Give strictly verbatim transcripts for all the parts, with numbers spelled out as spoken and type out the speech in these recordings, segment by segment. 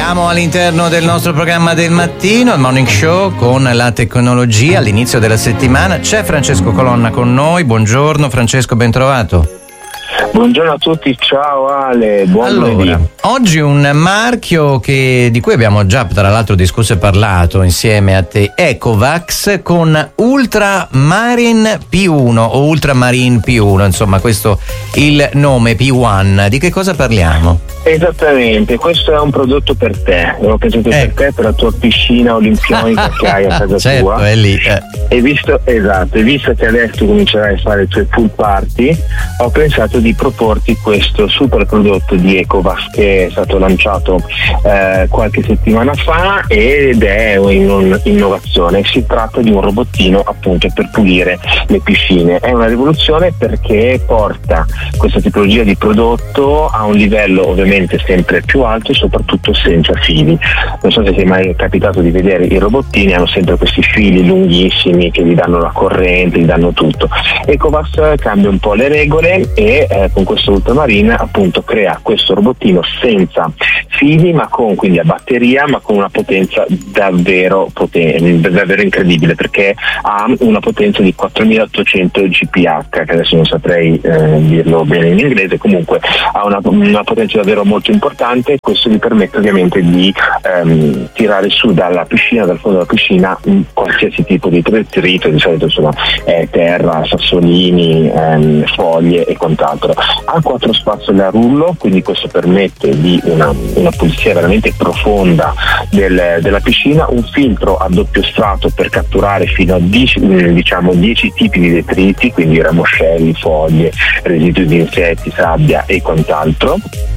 Siamo all'interno del nostro programma del mattino, il Morning Show con la tecnologia all'inizio della settimana. C'è Francesco Colonna con noi. Buongiorno Francesco, ben trovato. Buongiorno a tutti, ciao Ale, buon allora, lunedì. Oggi un marchio che, di cui abbiamo già tra l'altro discusso e parlato insieme a te, Ecovacs, con Ultramarine P uno o Ultramarine P uno, insomma questo il nome P uno. Di che cosa parliamo? Esattamente, questo è un prodotto per te, l'ho pensato eh. per te, per la tua piscina olimpionica che hai a casa certo, tua. È lì. Eh. E visto, esatto, e visto che adesso comincerai a fare i tuoi pool party, ho pensato di proporti questo super prodotto di Ecovacs che è stato lanciato eh, qualche settimana fa ed è un'innovazione. Si tratta di un robottino appunto per pulire le piscine. È una rivoluzione perché porta questa tipologia di prodotto a un livello ovviamente sempre più alto e soprattutto senza fili. Non so se ti è mai capitato di vedere i robottini, hanno sempre questi fili lunghissimi che gli danno la corrente, gli danno tutto. Ecovacs cambia un po' le regole e eh, con questo Ultramarine appunto crea questo robottino senza fili, ma con quindi a batteria, ma con una potenza davvero potente, davvero incredibile, perché ha una potenza di quattromilaottocento G P H, che adesso non saprei eh, dirlo bene in inglese, comunque ha una, una potenza davvero molto importante. Questo gli permette ovviamente di ehm, tirare su dalla piscina, dal fondo della piscina, qualsiasi tipo di detrito, di solito insomma eh, terra, sassolini, ehm, foglie e quant'altro. Ha quattro spazzoli a rullo, quindi questo permette di una, una pulizia veramente profonda del, della piscina, un filtro a doppio strato per catturare fino a dieci, diciamo dieci tipi di detriti, quindi ramoscelli, foglie, residui di insetti, sabbia e quant'altro.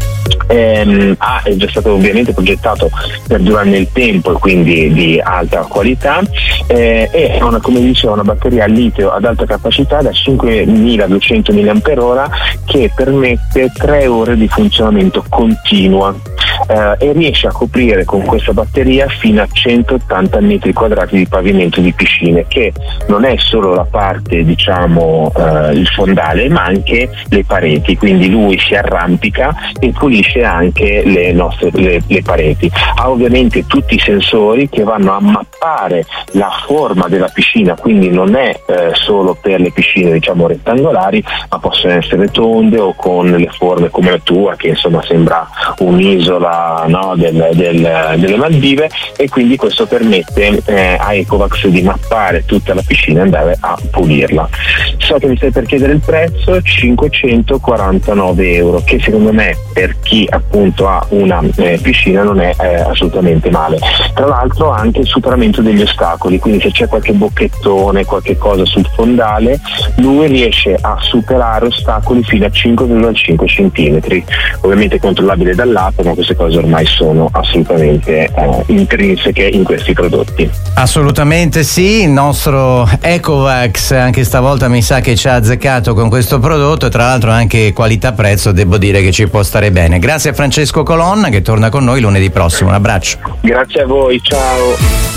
Ehm, ah, è già stato ovviamente progettato per durare nel tempo e quindi di alta qualità, eh, e è una, come dicevo, una batteria a litio ad alta capacità da cinquemiladuecento milliamperi orari che permette tre ore di funzionamento continua. Eh, e riesce a coprire con questa batteria fino a centottanta metri quadrati di pavimento di piscine, che non è solo la parte, diciamo, eh, il fondale, ma anche le pareti, quindi lui si arrampica e pulisce anche le nostre le, le pareti. Ha ovviamente tutti i sensori che vanno a mappare la forma della piscina, quindi non è eh, solo per le piscine diciamo rettangolari, ma possono essere tonde o con le forme come la tua, che insomma sembra un'isola, no, del, del, delle Maldive, e quindi questo permette eh, a Ecovacs di mappare tutta la piscina e andare a pulirla. So che mi stai per chiedere il prezzo, cinquecentoquarantanove euro, che secondo me per chi appunto ha una eh, piscina non è eh, assolutamente male. Tra l'altro ha anche il superamento degli ostacoli, quindi se c'è qualche bocchettone, qualche cosa sul fondale, lui riesce a superare ostacoli fino a cinque virgola cinque centimetri, ovviamente controllabile dall'app, ma queste cose ormai sono assolutamente eh, intrinseche in questi prodotti. Assolutamente sì, il nostro Ecovacs anche stavolta mi sa che ci ha azzeccato con questo prodotto, e tra l'altro anche qualità-prezzo devo dire che ci può stare bene. Grazie a Francesco Colonna che torna con noi lunedì prossimo, un abbraccio. Grazie a voi, ciao.